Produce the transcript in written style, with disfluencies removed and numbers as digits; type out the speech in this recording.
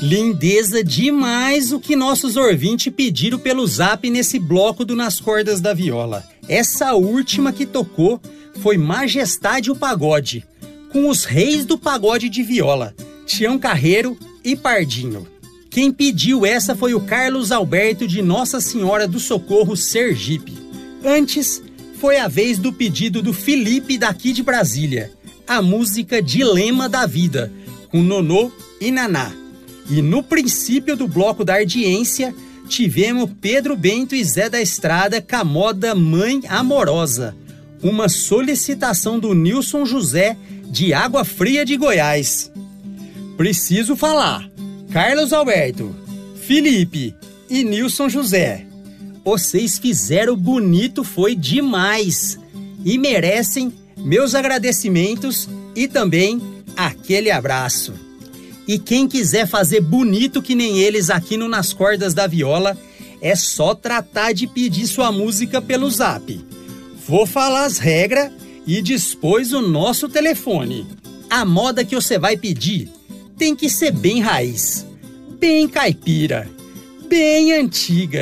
Lindeza demais o que nossos ouvintes pediram pelo zap nesse bloco do Nas Cordas da Viola. Essa última que tocou foi Majestade o Pagode, com os reis do pagode de viola, Tião Carreiro e Pardinho. Quem pediu essa foi o Carlos Alberto de Nossa Senhora do Socorro, Sergipe. Antes, foi a vez do pedido do Felipe daqui de Brasília, a música Dilema da Vida, com Nonô e Naná. E no princípio do bloco da audiência, tivemos Pedro Bento e Zé da Estrada com a moda Mãe Amorosa, uma solicitação do Nilson José de Água Fria de Goiás. Preciso falar, Carlos Alberto, Felipe e Nilson José, vocês fizeram bonito, foi demais e merecem meus agradecimentos e também aquele abraço. E quem quiser fazer bonito que nem eles aqui no Nas Cordas da Viola, é só tratar de pedir sua música pelo zap. Vou falar as regras e depois o nosso telefone. A moda que você vai pedir tem que ser bem raiz, bem caipira, bem antiga.